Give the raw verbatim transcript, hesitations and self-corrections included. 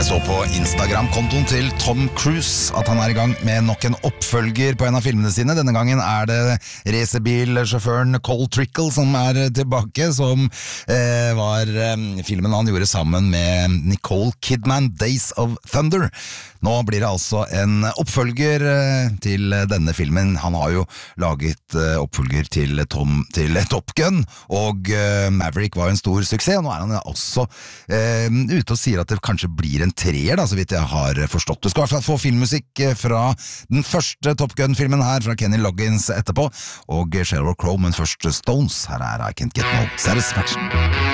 Jeg så på Instagram-kontoen til Tom Cruise at han er i gang med nok en oppfølger på en av filmene sine. Denne gangen er det racerbilsjåføren Cole Trickle som er tilbake, som eh, var eh, filmen han gjorde sammen med Nicole Kidman, Days of Thunder. Nå blir det altså en oppfølger eh, til denne filmen. Han har jo laget eh, oppfølger til, Tom, til Top Gun, og eh, Maverick var en stor suksess, og nå er han også eh, ute og sier at det kanskje blir en treer, da, så vidt jeg har forstått. Du skal i hvert fall få filmmusikk fra den første Top Gun-filmen her, fra Kenny Loggins etterpå, og Sheryl Crow, men først Stones. Her er I Can't Get No Satisfaction.